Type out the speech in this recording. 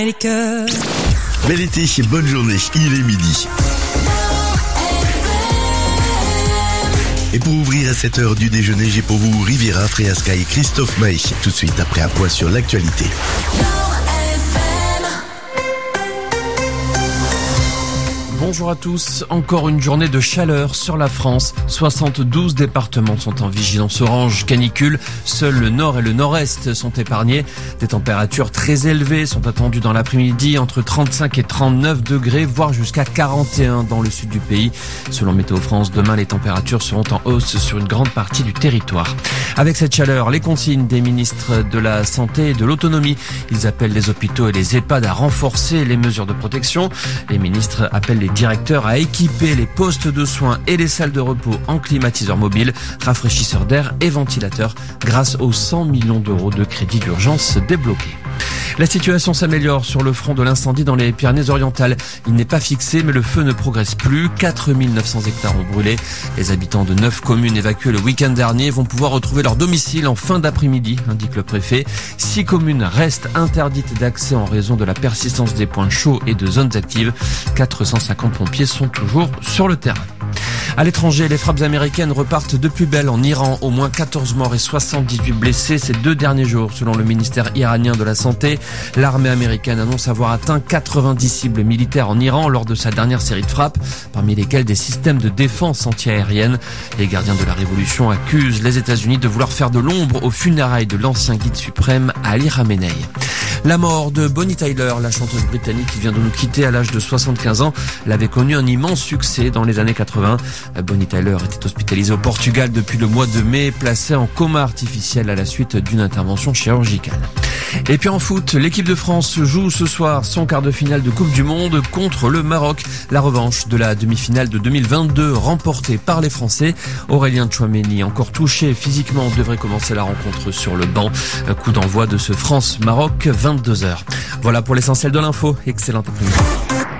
Bel été, bonne journée, il est midi. Et pour ouvrir à cette heure du déjeuner, j'ai pour vous Riviera, Freyaska et Christophe Maé. Tout de suite après un point sur l'actualité. Bonjour à tous, encore une journée de chaleur sur la France. 72 départements sont en vigilance orange canicule. Seuls le nord et le nord-est sont épargnés. Des températures très élevées sont attendues dans l'après-midi, entre 35 et 39 degrés, voire jusqu'à 41 dans le sud du pays. Selon Météo France, demain les températures seront en hausse sur une grande partie du territoire. Avec cette chaleur, les consignes des ministres de la Santé et de l'Autonomie. Ils appellent les hôpitaux et les EHPAD à renforcer les mesures de protection. Les ministres appellent les directeurs à équiper les postes de soins et les salles de repos en climatiseurs mobiles, rafraîchisseurs d'air et ventilateurs grâce aux 100 millions d'euros de crédits d'urgence débloqués. La situation s'améliore sur le front de l'incendie dans les Pyrénées-Orientales. Il n'est pas fixé, mais le feu ne progresse plus. 4900 hectares ont brûlé. Les habitants de 9 communes évacuées le week-end dernier vont pouvoir retrouver leur domicile en fin d'après-midi, indique le préfet. 6 communes restent interdites d'accès en raison de la persistance des points chauds et de zones actives. 450 pompiers sont toujours sur le terrain. À l'étranger, les frappes américaines repartent de plus belle en Iran. Au moins 14 morts et 78 blessés ces 2 derniers jours, selon le ministère iranien de la Santé. L'armée américaine annonce avoir atteint 90 cibles militaires en Iran lors de sa dernière série de frappes, parmi lesquelles des systèmes de défense anti-aérienne. Les gardiens de la révolution accusent les États-Unis de vouloir faire de l'ombre aux funérailles de l'ancien guide suprême Ali Khamenei. La mort de Bonnie Tyler, la chanteuse britannique qui vient de nous quitter à l'âge de 75 ans, elle avait connu un immense succès dans les années 80. Bonnie Tyler était hospitalisée au Portugal depuis le mois de mai, placée en coma artificiel à la suite d'une intervention chirurgicale. Et puis en foot, l'équipe de France joue ce soir son quart de finale de Coupe du Monde contre le Maroc. La revanche de la demi-finale de 2022 remportée par les Français. Aurélien Tchouaméni, encore touché physiquement, devrait commencer la rencontre sur le banc. Coup d'envoi de ce France-Maroc, 22h. Voilà pour l'essentiel de l'info. Excellent après-midi.